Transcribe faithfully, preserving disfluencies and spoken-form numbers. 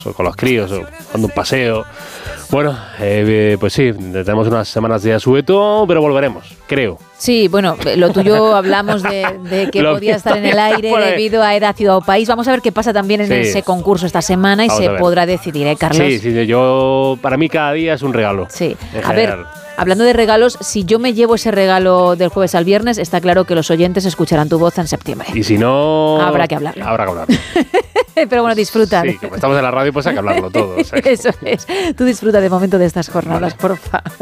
o con los críos, o dando un paseo. Bueno, eh, pues sí, tenemos unas semanas de asueto, pero volveremos, creo. Sí, bueno, lo tuyo hablamos de, de que podía estar en el aire debido a Era Ciudad o País. Vamos a ver qué pasa también en sí. ese concurso esta semana y Vamos se podrá decidir, ¿eh, Carlos? Sí, sí, yo, para mí cada día es un regalo. Sí, a ver, hablando de regalos, si yo me llevo ese regalo del jueves al viernes, está claro que los oyentes escucharán tu voz en septiembre. Y si no... Habrá que hablarlo. Habrá que hablarlo. Pero bueno, disfruta. Sí, como estamos en la radio, pues hay que hablarlo todo. O sea, Eso es. Tú disfruta de momento de estas jornadas, vale. Porfa.